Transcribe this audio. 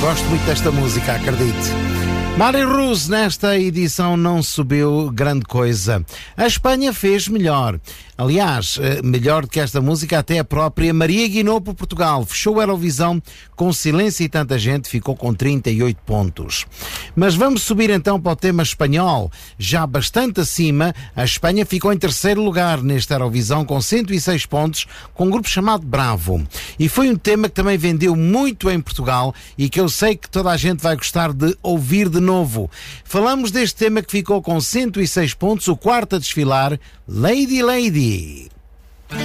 gosto muito desta música, acredite. Mário Ruse, nesta edição não subiu grande coisa. A Espanha fez melhor. Aliás, melhor do que esta música, até a própria Maria Guinou por Portugal. Fechou a Eurovisão com silêncio e tanta gente, ficou com 38 pontos. Mas vamos subir então para o tema espanhol. Já bastante acima, a Espanha ficou em terceiro lugar nesta Eurovisão com 106 pontos, com um grupo chamado Bravo. E foi um tema que também vendeu muito em Portugal e que eu sei que toda a gente vai gostar de ouvir de novo. Falamos deste tema que ficou com 106 pontos, o quarto a desfilar, Lady Lady.